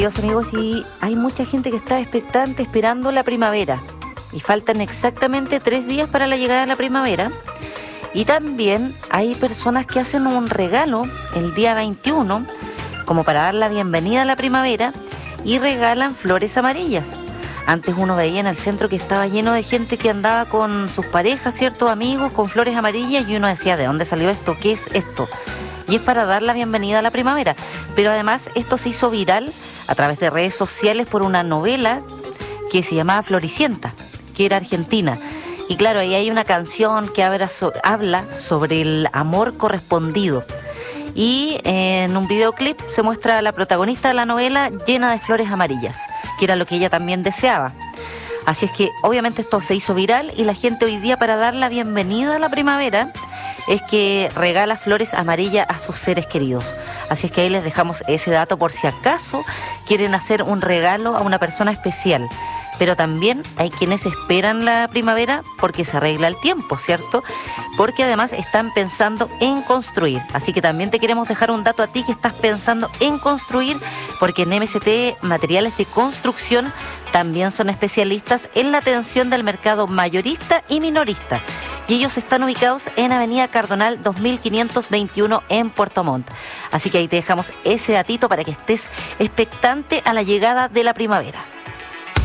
Queridos amigos, y hay mucha gente que está expectante esperando la primavera y faltan exactamente 3 días para la llegada de la primavera, y también hay personas que hacen un regalo el día 21 como para dar la bienvenida a la primavera y regalan flores amarillas. Antes uno veía en el centro que estaba lleno de gente que andaba con sus parejas, ciertos amigos, con flores amarillas, y uno decía, ¿de dónde salió esto? ¿Qué es esto? Y es para dar la bienvenida a la primavera. Pero además esto se hizo viral a través de redes sociales por una novela que se llamaba Floricienta, que era argentina. Y claro, ahí hay una canción que habla sobre el amor correspondido. Y en un videoclip se muestra a la protagonista de la novela llena de flores amarillas, que era lo que ella también deseaba. Así es que obviamente esto se hizo viral y la gente hoy día, para dar la bienvenida a la primavera, es que regala flores amarillas a sus seres queridos. Así es que ahí les dejamos ese dato por si acaso quieren hacer un regalo a una persona especial. Pero también hay quienes esperan la primavera porque se arregla el tiempo, ¿cierto? Porque además están pensando en construir. Así que también te queremos dejar un dato a ti que estás pensando en construir, porque en MST Materiales de Construcción también son especialistas en la atención del mercado mayorista y minorista. Y ellos están ubicados en Avenida Cardonal 2521 en Puerto Montt. Así que ahí te dejamos ese datito para que estés expectante a la llegada de la primavera.